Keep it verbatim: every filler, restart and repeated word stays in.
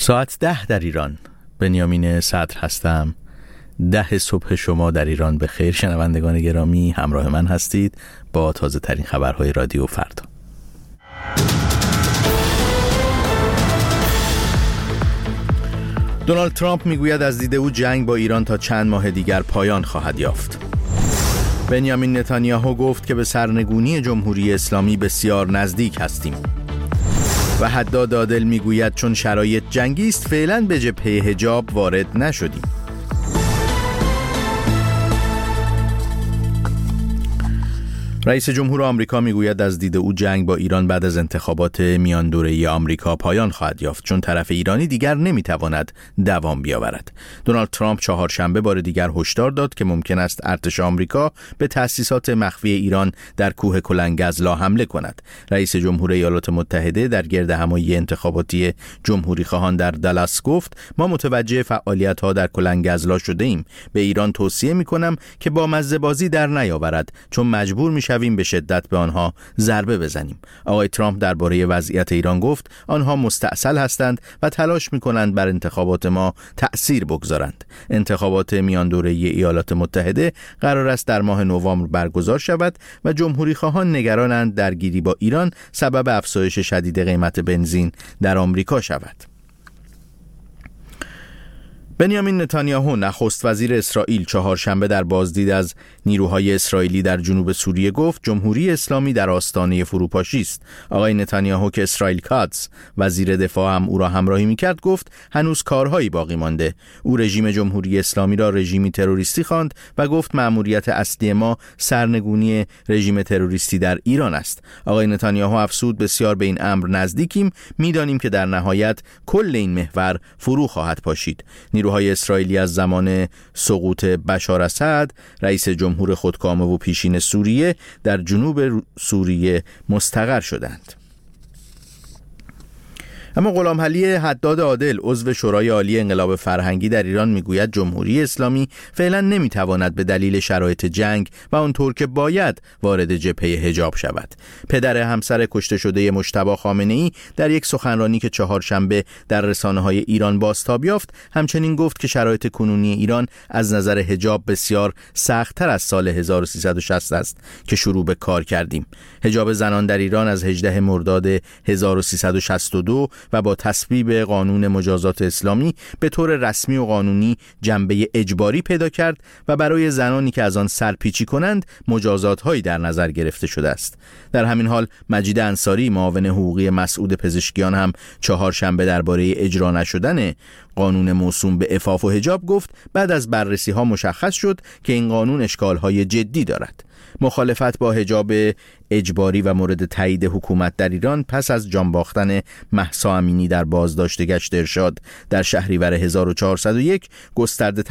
ساعت ده در ایران. بنیامین صدر هستم. ده صبح شما در ایران به خیر. شنوندگان گرامی، همراه من هستید با تازه ترین خبرهای رادیو فردا. دونالد ترامپ میگوید از دید او جنگ با ایران تا چند ماه دیگر پایان خواهد یافت. بنیامین نتانیاهو گفت که به سرنگونی جمهوری اسلامی بسیار نزدیک هستیم. و حداد عادل میگوید چون شرایط جنگی است فعلا به جبهه حجاب وارد نشدیم. رئیس جمهور آمریکا میگوید از دید او جنگ با ایران بعد از انتخابات میان دوره‌ای آمریکا پایان خواهد یافت، چون طرف ایرانی دیگر نمیتواند دوام بیاورد. دونالد ترامپ چهارشنبه بار دیگر هشدار داد که ممکن است ارتش آمریکا به تأسیسات مخفی ایران در کوه کلنگزلا حمله کند. رئیس جمهور ایالات متحده در گردهمایی انتخاباتی جمهوری خواهان در دالاس گفت: ما متوجه فعالیت‌ها در کلنگزلا شده ایم. به ایران توصیه می‌کنم که با مزه‌بازی در نیاورد، چون مجبور می‌شود به شدت به آنها ضربه بزنیم. آقای ترامپ درباره وضعیت ایران گفت: آنها مستعسل هستند و تلاش می‌کنند بر انتخابات ما تأثیر بگذارند. انتخابات میان دوره‌ای ایالات متحده قرار است در ماه نوامبر برگزار شود و جمهوری خواهان نگرانند درگیری با ایران سبب افزایش شدید قیمت بنزین در آمریکا شود. بنیامین نتانیاهو نخست وزیر اسرائیل چهارشنبه در بازدید از نیروهای اسرائیلی در جنوب سوریه گفت جمهوری اسلامی در آستانه فروپاشی است. آقای نتانیاهو که اسرائیل کاتس وزیر دفاع هم او را همراهی می‌کرد گفت هنوز کارهایی باقی مانده. او رژیم جمهوری اسلامی را رژیمی تروریستی خواند و گفت مأموریت اصلی ما سرنگونی رژیم تروریستی در ایران است. آقای نتانیاهو افزود بسیار به این امر نزدیکیم، می‌دانیم که در نهایت کل این محور فرو خواهد پاشید. نیروهای اسرائیلی از زمان سقوط بشار اسد رئیس جمهور خودکامه و پیشین سوریه در جنوب سوریه مستقر شدند. اما غلامعلی حداد عادل عضو شورای عالی انقلاب فرهنگی در ایران میگوید جمهوری اسلامی فعلا نمیتواند به دلیل شرایط جنگ و آنطور که باید وارد جبهه حجاب شود. پدر همسر کشته شده مجتبی خامنه‌ای در یک سخنرانی که چهارشنبه در رسانه‌های ایران بازتاب یافت همچنین گفت که شرایط کنونی ایران از نظر حجاب بسیار سخت‌تر از سال هزار و سیصد و شصت است که شروع به کار کردیم. حجاب زنان در ایران از هجدهم مرداد هزار و سیصد و شصت و دو و با تصویب قانون مجازات اسلامی به طور رسمی و قانونی جنبه اجباری پیدا کرد و برای زنانی که از آن سرپیچی کنند مجازات‌هایی در نظر گرفته شده است. در همین حال مجید انصاری معاون حقوقی مسعود پزشکیان هم چهارشنبه درباره اجرا نشدن قانون موسوم به عفاف و حجاب گفت بعد از بررسی‌ها مشخص شد که این قانون اشکال‌های جدی دارد. مخالفت با حجاب اجباری و مورد تایید حکومت در ایران پس از جان باختن مهسا امینی در بازداشت گشت ارشاد در شهریور هزار و چهارصد و یک گسترده